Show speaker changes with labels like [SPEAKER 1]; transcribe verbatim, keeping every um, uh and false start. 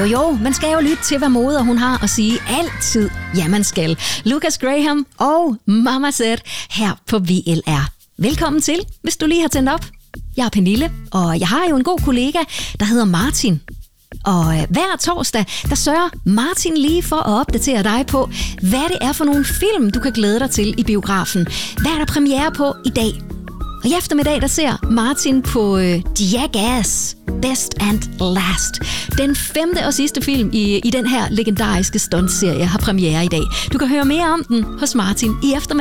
[SPEAKER 1] Jo jo, man skal jo lytte til, hvad moder hun har at sige altid. Ja, man skal. Lucas Graham og Mama Said her på V L R. Velkommen til, hvis du lige har tændt op. Jeg er Pernille, og jeg har jo en god kollega, der hedder Martin. Og hver torsdag, der sørger Martin lige for at opdatere dig på, hvad det er for nogle film, du kan glæde dig til i biografen. Hvad er der premiere på i dag? Og i eftermiddag, der ser Martin på øh, Jackass, Best and Last. Den femte og sidste film i, i den her legendariske stuntserie har premiere i dag. Du kan høre mere om den hos Martin i eftermiddag.